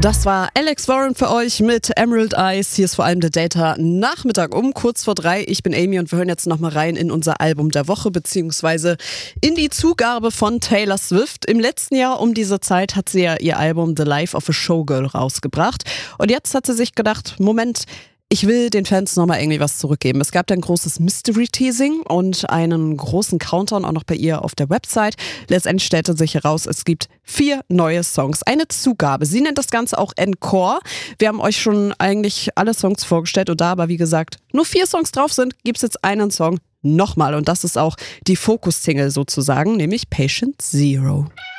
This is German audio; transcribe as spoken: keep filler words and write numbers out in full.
Das war Alex Warren für euch mit Emerald Eyes. Hier ist vor allem der Data Nachmittag um kurz vor drei. Ich bin Amy und wir hören jetzt nochmal rein in unser Album der Woche beziehungsweise in die Zugabe von Taylor Swift. Im letzten Jahr um diese Zeit hat sie ja ihr Album The Life of a Showgirl rausgebracht. Und jetzt hat sie sich gedacht, Moment, ich will den Fans nochmal irgendwie was zurückgeben. Es gab dann ein großes Mystery-Teasing und einen großen Countdown auch noch bei ihr auf der Website. Letztendlich stellte sich heraus, es gibt vier neue Songs. Eine Zugabe. Sie nennt das Ganze auch Encore. Wir haben euch schon eigentlich alle Songs vorgestellt und da aber, wie gesagt, nur vier Songs drauf sind, gibt es jetzt einen Song nochmal. Und das ist auch die Fokus-Single sozusagen, nämlich Patient Zero.